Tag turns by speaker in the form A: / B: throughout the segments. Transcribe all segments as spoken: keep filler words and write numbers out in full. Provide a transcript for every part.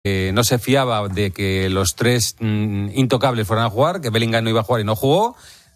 A: Eh, no se fiaba de que los tres mm, intocables fueran a jugar, que Bellingham no iba a jugar y no jugó.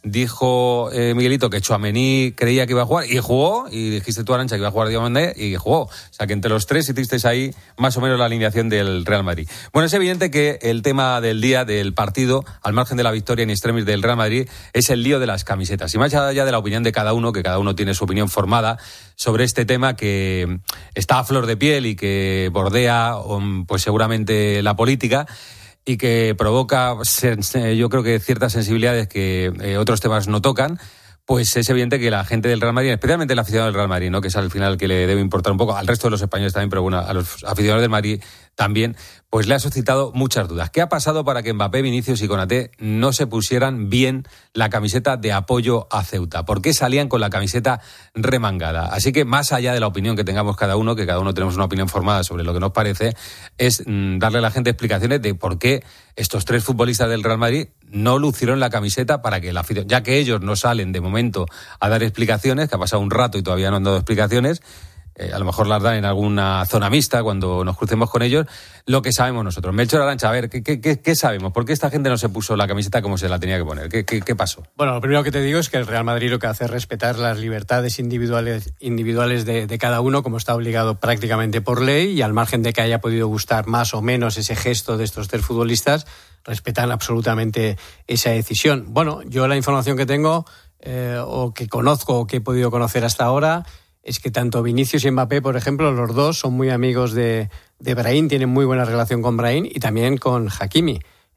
A: Dijo eh, Miguelito que Tchouaméni creía que iba a jugar y jugó, y dijiste tú, Arantxa, que iba a jugar Diomandé y jugó. O sea que entre los tres hicisteis ahí más o menos la alineación del Real Madrid. Bueno, es evidente que el tema del día, del partido, al margen de la victoria en extremis del Real Madrid, es el lío de las camisetas. Y más allá de la opinión de cada uno, que cada uno tiene su opinión formada sobre este tema que está a flor de piel y que bordea pues seguramente la política, y que provoca, yo creo que ciertas sensibilidades que eh, otros temas no tocan, pues es evidente que la gente del Real Madrid, especialmente el aficionado del Real Madrid, ¿no?, que es al final que le debe importar un poco, al resto de los españoles también, pero bueno, a los aficionados del Madrid también, pues le ha suscitado muchas dudas. ¿Qué ha pasado para que Mbappé, Vinicius y Konaté no se pusieran bien la camiseta de apoyo a Ceuta? ¿Por qué salían con la camiseta remangada? Así que más allá de la opinión que tengamos cada uno, que cada uno tenemos una opinión formada sobre lo que nos parece, es mmm, darle a la gente explicaciones de por qué estos tres futbolistas del Real Madrid no lucieron la camiseta para que la afición, ya que ellos no salen de momento a dar explicaciones, que ha pasado un rato y todavía no han dado explicaciones, Eh, a lo mejor las dan en alguna zona mixta cuando nos crucemos con ellos, lo que sabemos nosotros. Melchor, Arantxa, a ver, ¿qué, qué, qué sabemos? ¿Por qué esta gente no se puso la camiseta como se la tenía que poner? ¿Qué, qué, qué pasó?
B: Bueno, lo primero que te digo es que el Real Madrid lo que hace es respetar las libertades individuales, individuales de, de cada uno, como está obligado prácticamente por ley, y al margen de que haya podido gustar más o menos ese gesto de estos tres futbolistas, respetan absolutamente esa decisión. Bueno, yo la información que tengo, eh, o que conozco, o que he podido conocer hasta ahora, es que tanto Vinicius y Mbappé, por ejemplo, los dos son muy amigos de, de Brahim, tienen muy buena relación con Brahim y también con Hakimi.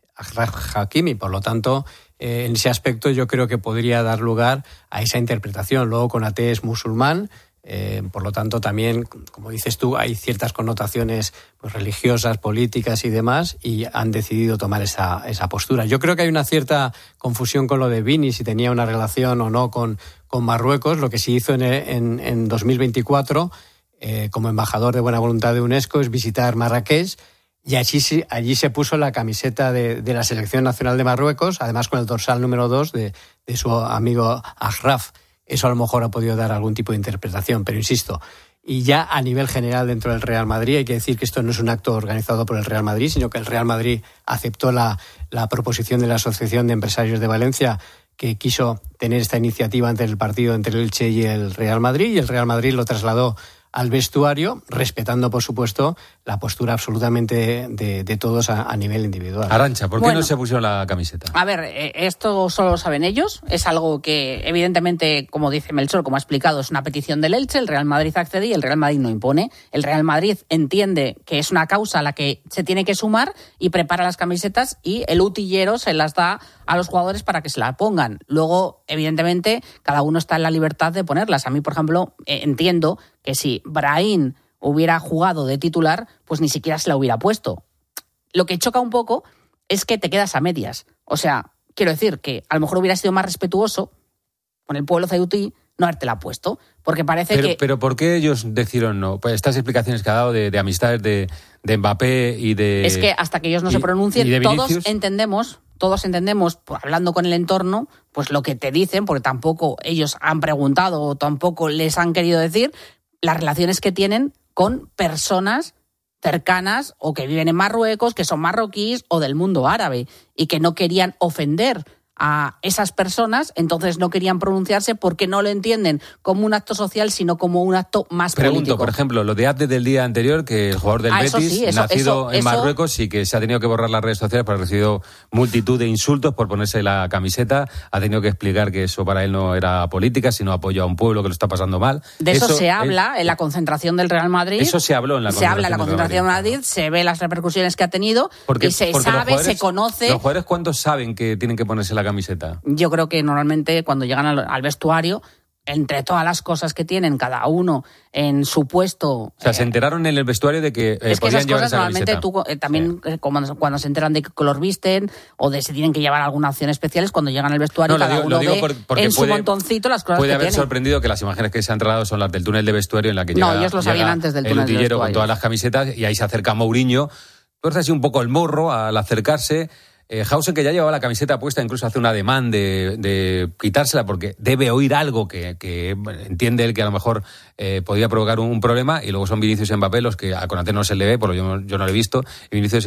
B: Hakimi, por lo tanto, eh, en ese aspecto yo creo que podría dar lugar a esa interpretación. Luego, Konaté es musulmán, eh, por lo tanto, también, como dices tú, hay ciertas connotaciones pues, religiosas, políticas y demás, y han decidido tomar esa, esa postura. Yo creo que hay una cierta confusión con lo de Vini, si tenía una relación o no con con Marruecos. Lo que se hizo en, en, en dos mil veinticuatro, eh, como embajador de buena voluntad de UNESCO, es visitar Marrakech, y allí, allí se puso la camiseta de, de la Selección Nacional de Marruecos, además con el dorsal número dos de, de su amigo Achraf. Eso a lo mejor ha podido dar algún tipo de interpretación, pero insisto, y ya a nivel general dentro del Real Madrid, hay que decir que esto no es un acto organizado por el Real Madrid, sino que el Real Madrid aceptó la, la proposición de la Asociación de Empresarios de Valencia, que quiso tener esta iniciativa ante el partido entre el Elche y el Real Madrid, y el Real Madrid lo trasladó al vestuario, respetando, por supuesto, la postura absolutamente de, de todos a, a nivel individual.
A: Arantxa, ¿por qué
C: bueno,
A: no se pusieron la camiseta?
C: A ver, esto solo lo saben ellos. Es algo que, evidentemente, como dice Melchor, como ha explicado, es una petición del Elche. El Real Madrid accede y el Real Madrid no impone. El Real Madrid entiende que es una causa a la que se tiene que sumar y prepara las camisetas, y el utillero se las da a los jugadores para que se la pongan. Luego, evidentemente, cada uno está en la libertad de ponerlas. A mí, por ejemplo, eh, entiendo que si Brahim hubiera jugado de titular, pues ni siquiera se la hubiera puesto. Lo que choca un poco es que te quedas a medias. O sea, quiero decir que a lo mejor hubiera sido más respetuoso con el pueblo ceutí no habértela puesto, porque parece
A: pero,
C: que...
A: Pero ¿por qué ellos decidieron no? Pues estas explicaciones que ha dado de, de amistades de, de Mbappé y de...
C: Es que hasta que ellos no y, se pronuncien, todos entendemos... Todos entendemos, pues, hablando con el entorno, pues lo que te dicen, porque tampoco ellos han preguntado o tampoco les han querido decir las relaciones que tienen con personas cercanas o que viven en Marruecos, que son marroquíes o del mundo árabe, y que no querían ofender a esas personas, entonces no querían pronunciarse porque no lo entienden como un acto social, sino como un acto más
A: Pregunto,
C: político.
A: por ejemplo, lo de Abde del día anterior, que el jugador del
C: ah,
A: Betis,
C: sí, eso,
A: nacido
C: eso,
A: en
C: eso...
A: Marruecos, y que se ha tenido que borrar las redes sociales porque ha recibido multitud de insultos por ponerse la camiseta, ha tenido que explicar que eso para él no era política, sino apoyo a un pueblo que lo está pasando mal.
C: De eso, eso se
A: es...
C: habla en la concentración del Real Madrid.
A: Eso se habló en la
C: se
A: concentración.
C: Se habla en la concentración del Real Madrid, se ve las repercusiones que ha tenido,
A: porque,
C: y se sabe, se conoce...
A: ¿Los jugadores cuántos saben que tienen que ponerse la camiseta?
C: Yo creo que normalmente cuando llegan al, al vestuario, entre todas las cosas que tienen cada uno en su puesto...
A: O sea, eh, se enteraron en el vestuario de que eh,
C: es que
A: podían
C: esas
A: llevar
C: cosas
A: esa
C: normalmente
A: camiseta.
C: tú eh, también sí. eh, cuando, cuando se enteran de qué color visten o de si tienen que llevar alguna acción especial, es cuando llegan al vestuario, no, cada digo, uno ve por, en
A: puede,
C: su montoncito las cosas
A: puede
C: que
A: haber
C: tienen.
A: Sorprendido que las imágenes que se han trasladado son las del túnel de vestuario, en la que
C: no,
A: llega,
C: ellos lo sabían
A: llega
C: antes del túnel
A: el utillero
C: de vestuario
A: con todas las camisetas, y ahí se acerca Mourinho. Entonces así un poco el morro al acercarse. Eh, Hausen, que ya llevaba la camiseta puesta, incluso hace un ademán de, de quitársela porque debe oír algo que, que entiende él que a lo mejor eh, podía provocar un, un problema, y luego son Vinicius y Mbappé los que a Konaté no se le ve, por lo yo, yo no lo he visto, y Vinicius